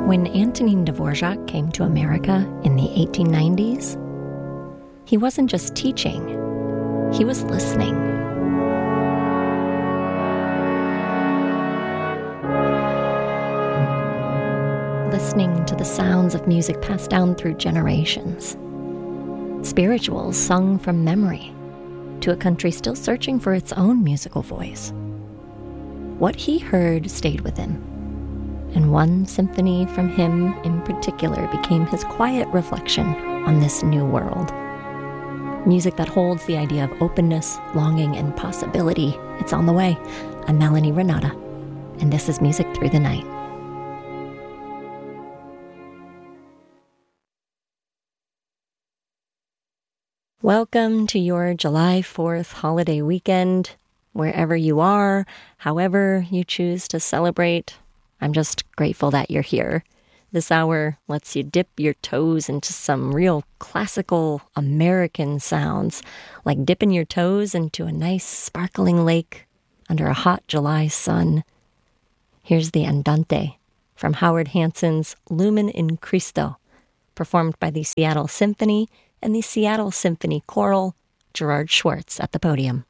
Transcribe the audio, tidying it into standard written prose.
When Antonin Dvorak came to America in the 1890s, he wasn't just teaching, he was listening. Listening to the sounds of music passed down through generations. Spirituals sung from memory to a country still searching for its own musical voice. What he heard stayed with him, and one symphony from him in particular became his quiet reflection on this new world. Music that holds the idea of openness, longing, and possibility. It's on the way. I'm Melanie Renata, and this is Music Through the Night. Welcome to your July 4th holiday weekend, wherever you are, however you choose to celebrate. I'm just grateful that you're here. This hour lets you dip your toes into some real classical American sounds, like dipping your toes into a nice sparkling lake under a hot July sun. Here's the Andante from Howard Hanson's Lumen in Christo, performed by the Seattle Symphony and the Seattle Symphony Choral, Gerard Schwartz at the podium.